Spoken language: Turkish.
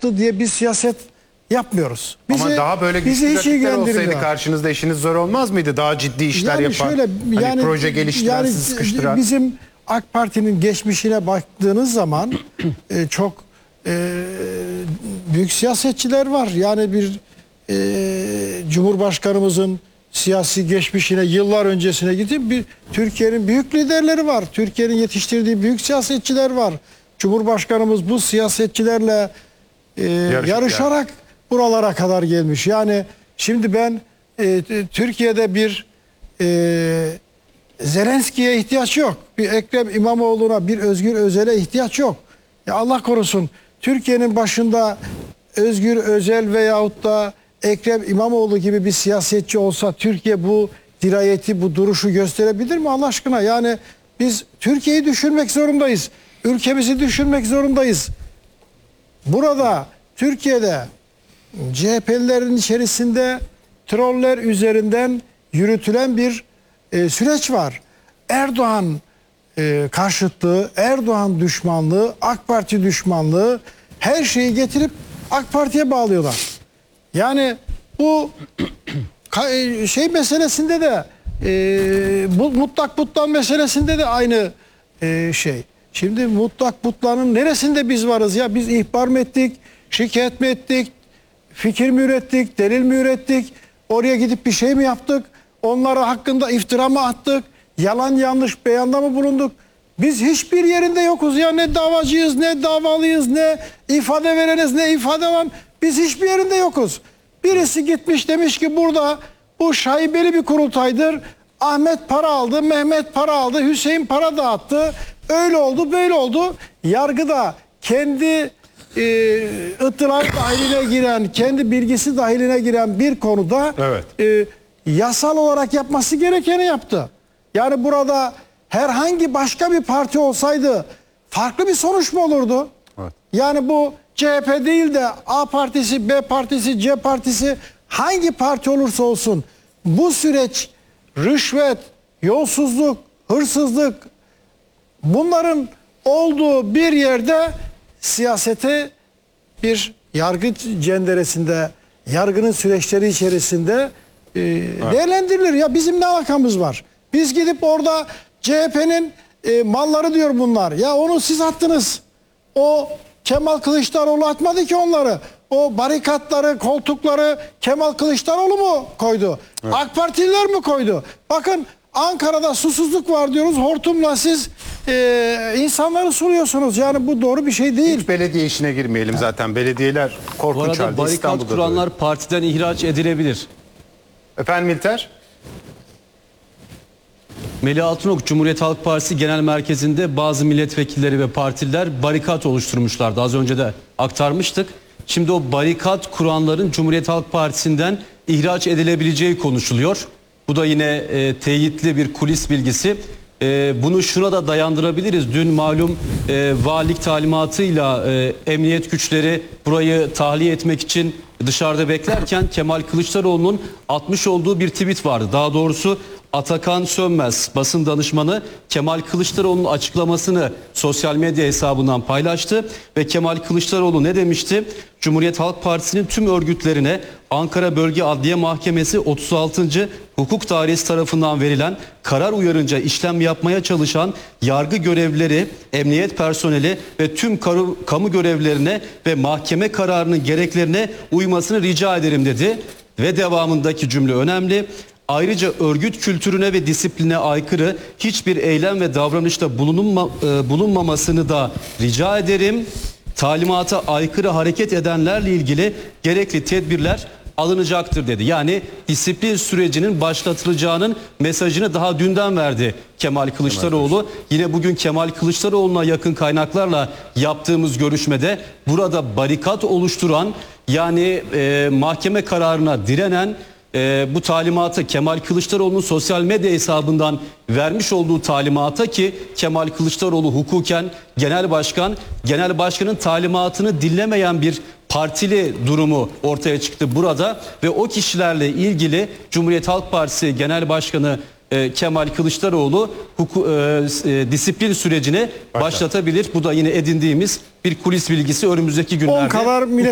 yaptı diye bir siyaset yapmıyoruz. Ama daha böyle güçlü rakipler olsaydı karşınızda işiniz zor olmaz mıydı? Daha ciddi işler yani yapan, şöyle, hani proje geliştiren, sizi sıkıştıran. Bizim AK Parti'nin geçmişine baktığınız zaman çok büyük siyasetçiler var. Yani bir Cumhurbaşkanımızın siyasi geçmişine, yıllar öncesine gidip bir Türkiye'nin büyük liderleri var. Türkiye'nin yetiştirdiği büyük siyasetçiler var. Cumhurbaşkanımız bu siyasetçilerle yarışarak buralara kadar gelmiş. Yani şimdi ben Türkiye'de bir Zelenski'ye ihtiyaç yok. Bir Ekrem İmamoğlu'na, bir Özgür Özel'e ihtiyaç yok. Ya Allah korusun, Türkiye'nin başında Özgür Özel veyahut da Ekrem İmamoğlu gibi bir siyasetçi olsa Türkiye bu dirayeti, bu duruşu gösterebilir mi Allah aşkına? Yani biz Türkiye'yi düşünmek zorundayız. Ülkemizi düşünmek zorundayız. Burada Türkiye'de CHP'lilerin içerisinde troller üzerinden yürütülen bir süreç var. Erdoğan karşıtlığı, Erdoğan düşmanlığı, AK Parti düşmanlığı, her şeyi getirip AK Parti'ye bağlıyorlar. Yani bu şey meselesinde de bu mutlak butlan meselesinde de aynı şey. Şimdi mutlak butlanın neresinde biz varız ya? Biz ihbar mı ettik, şikayet mi ettik, fikir mi ürettik, delil mi ürettik, oraya gidip bir şey mi yaptık, onlara hakkında iftira mı attık, yalan yanlış beyanda mı bulunduk? Biz hiçbir yerinde yokuz ya, ne davacıyız, ne davalıyız, ne ifade vereniz, ne ifade alan, biz hiçbir yerinde yokuz. Birisi gitmiş demiş ki burada bu şaibeli bir kurultaydır, Ahmet para aldı, Mehmet para aldı, Hüseyin para dağıttı, öyle oldu, böyle oldu. Yargıda kendi ıtılar dahiline giren, kendi bilgisi dahiline giren bir konuda yasal olarak yapması gerekeni yaptı. Yani burada herhangi başka bir parti olsaydı farklı bir sonuç mu olurdu? Evet. Yani bu CHP değil de A partisi, B partisi, C partisi, hangi parti olursa olsun bu süreç rüşvet, yolsuzluk, hırsızlık, bunların olduğu bir yerde siyasete bir yargı cenderesinde, yargının süreçleri içerisinde değerlendirilir. Ya bizim ne alakamız var? Biz gidip orada CHP'nin malları diyor bunlar. Ya onu siz attınız. O Kemal Kılıçdaroğlu atmadı ki onları. O barikatları, koltukları Kemal Kılıçdaroğlu mu koydu? Evet. AK Partililer mi koydu? Bakın Ankara'da susuzluk var diyoruz. Hortumla siz insanları suluyorsunuz. Yani bu doğru bir şey değil. Hiç belediye işine girmeyelim zaten. Belediyeler korkunç halde. Barikat kuranlar partiden ihraç edilebilir. Efendim İlter? Melih Altınok, Cumhuriyet Halk Partisi Genel Merkezi'nde bazı milletvekilleri ve partililer barikat oluşturmuşlardı. Az önce de aktarmıştık. Şimdi o barikat kuranların Cumhuriyet Halk Partisi'nden ihraç edilebileceği konuşuluyor. Bu da yine teyitli bir kulis bilgisi. Bunu şuna da dayandırabiliriz. Dün malum valilik talimatıyla emniyet güçleri burayı tahliye etmek için dışarıda beklerken Kemal Kılıçdaroğlu'nun atmış olduğu bir tweet vardı. Daha doğrusu Atakan Sönmez basın danışmanı Kemal Kılıçdaroğlu'nun açıklamasını sosyal medya hesabından paylaştı ve Kemal Kılıçdaroğlu ne demişti? Cumhuriyet Halk Partisi'nin tüm örgütlerine Ankara Bölge Adliye Mahkemesi 36. Hukuk Dairesi tarafından verilen karar uyarınca işlem yapmaya çalışan yargı görevlileri, emniyet personeli ve tüm kamu görevlilerine ve mahkeme kararının gereklerine uymasını rica ederim dedi. Ve devamındaki cümle önemli. Ayrıca örgüt kültürüne ve disipline aykırı hiçbir eylem ve davranışta bulunmamasını da rica ederim. Talimata aykırı hareket edenlerle ilgili gerekli tedbirler alınacaktır dedi. Yani disiplin sürecinin başlatılacağının mesajını daha dünden verdi Kemal Kılıçdaroğlu. Yine bugün Kemal Kılıçdaroğlu'na yakın kaynaklarla yaptığımız görüşmede burada barikat oluşturan, yani mahkeme kararına direnen, bu talimatı Kemal Kılıçdaroğlu'nun sosyal medya hesabından vermiş olduğu talimata, ki Kemal Kılıçdaroğlu hukuken genel başkanın talimatını dinlemeyen bir partili durumu ortaya çıktı burada ve o kişilerle ilgili Cumhuriyet Halk Partisi Genel Başkanı Kemal Kılıçdaroğlu disiplin sürecini başlatabilir. Bu da yine edindiğimiz bir kulis bilgisi önümüzdeki günlerde.